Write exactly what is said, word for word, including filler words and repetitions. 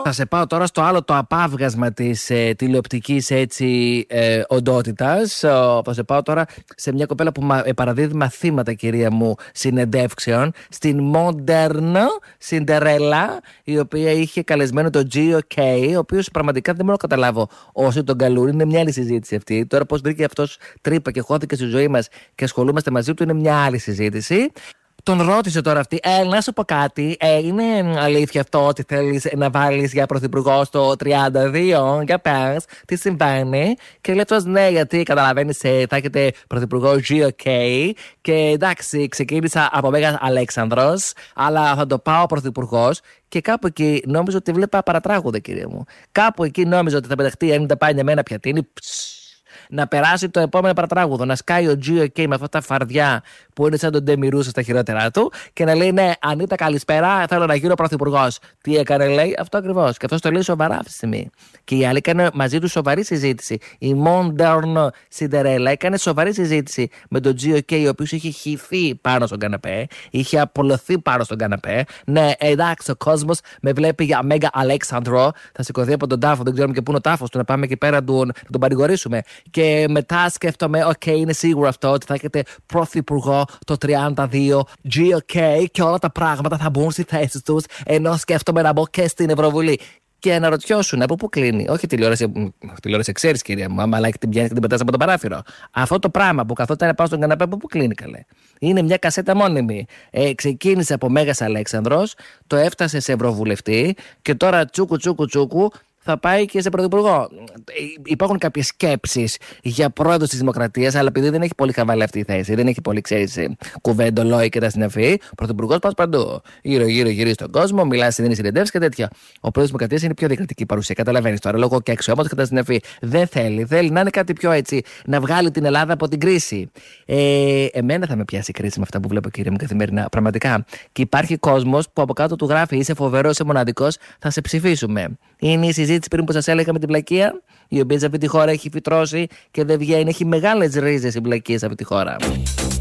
Θα σε πάω τώρα στο άλλο το απάβγασμα της ε, τηλεοπτικής έτσι ε, οντότητας. Ε, θα σε πάω τώρα σε μια κοπέλα που μα, ε, παραδίδει μαθήματα, κυρία μου, συνεντεύξεων στην Modern Cinderella, η οποία είχε καλεσμένο τον τζι ο κέι, ο οποίος πραγματικά δεν μπορώ να καταλάβω όσοι τον καλούν. Είναι μια άλλη συζήτηση αυτή. Τώρα πώς βρήκε αυτός τρύπα και χώθηκε στη ζωή μας και ασχολούμαστε μαζί του είναι μια άλλη συζήτηση. Τον ρώτησε τώρα αυτή, ε, να σου πω κάτι, ε, είναι αλήθεια αυτό ότι θέλεις να βάλεις για πρωθυπουργό στο τριάντα δύο, για πες, τι συμβαίνει? Και λέει αυτός, ναι, γιατί καταλαβαίνεις, ε, θα έχετε πρωθυπουργό τζι ο κέι και εντάξει, ξεκίνησα από Μέγας Αλέξανδρος, αλλά θα το πάω πρωθυπουργός. Και κάπου εκεί νόμιζα ότι βλέπα παρατράγουδα, κύριε μου. Κάπου εκεί νόμιζα ότι θα πεταχτεί, αν τα πάει για μένα πιατίνη, να περάσει το επόμενο παρατράγουδο, να σκάει ο τζι ο κέι με αυτά τα φαρδιά που είναι σαν τον Ντεμιρούσα στα χειρότερά του και να λέει, ναι, Ανίτα, καλησπέρα, θέλω να γίνω πρωθυπουργός. Τι έκανε, λέει, αυτό ακριβώς. Και αυτό το λέει σοβαρά αυτή τη στιγμή. Και η άλλη έκανε μαζί του σοβαρή συζήτηση. Η Modern Cinderella έκανε σοβαρή συζήτηση με τον τζι ο κέι, ο οποίος είχε χυθεί πάνω στον καναπέ, είχε απολωθεί πάνω στον καναπέ. Ναι, εντάξει, ο κόσμος με βλέπει για Μέγα Αλέξανδρο, θα σηκωθεί από τον τάφο, δεν ξέρουμε και πού είναι ο τάφος του, να πάμε εκεί πέρα του, να τον παρηγορήσουμε. Και μετά σκέφτομαι, οκ, okay, είναι σίγουρο αυτό ότι θα έχετε πρωθυπουργό το τριάντα δύο τζι ο κέι και όλα τα πράγματα θα μπουν στη θέση τους, ενώ σκέφτομαι να μπω και στην Ευρωβουλή. Και αναρωτιώσουν από πού κλείνει. Όχι τηλεόραση, τηλεόραση ξέρεις, κυρία μου, άμα like την πιάνει και την πετάς από το παράθυρο. Αυτό το πράγμα που καθόταν πάνω στον καναπέ, από πού κλείνει, καλέ? Είναι μια κασέτα μόνιμη. Ε, ξεκίνησε από Μέγας Αλέξανδρος, το έφτασε σε Ευρωβουλευτή και τώρα τσούκου τσούκου τσούκου θα πάει και σε πρωθυπουργό. Υπάρχουν κάποιες σκέψεις για πρόεδρος της Δημοκρατίας, αλλά επειδή δεν έχει πολύ χαβαλή αυτή η θέση, δεν έχει πολύ, ξέρεις, κουβέντο, λόγι και τα συναφή, πρωθυπουργός πας παντού. Γύρω-γύρω γύρω στον κόσμο, μιλάς, δίνει συνεντεύξεις και τέτοια. Ο πρόεδρος της Δημοκρατίας είναι πιο διακριτική παρουσία. Καταλαβαίνεις τώρα, λόγω και αξιώματος και τα συναφή. Δεν θέλει. Θέλει να είναι κάτι πιο έτσι, να βγάλει την Ελλάδα από την κρίση. Ε, εμένα θα με πιάσει η κρίση με αυτά που βλέπω, κύριε μου, καθημερινά. Πραγματικά. Και υπάρχει κόσμος που από κάτω του γράφει, είσαι φοβερός, είσαι μοναδικός, θα σε ψηφίσουμε. Είναι η συζήτηση πριν που σας έλεγα με την πλακία, η οποία σε αυτή τη χώρα έχει φυτρώσει και δεν βγαίνει. Έχει μεγάλες ρίζες η πλακία σε αυτή τη χώρα.